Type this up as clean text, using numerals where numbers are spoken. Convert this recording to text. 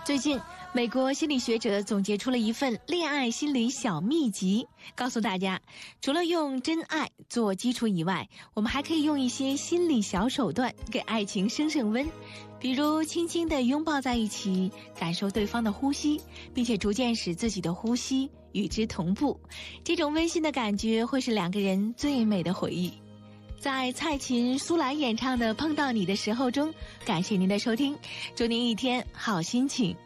最近，美国心理学者总结出了一份恋爱心理小秘籍，告诉大家，除了用真爱做基础以外，我们还可以用一些心理小手段给爱情升温，比如轻轻地拥抱在一起，感受对方的呼吸，并且逐渐使自己的呼吸与之同步。这种温馨的感觉会是两个人最美的回忆。在蔡琴、苏兰演唱的《碰到你的时候》中，感谢您的收听，祝您一天好心情。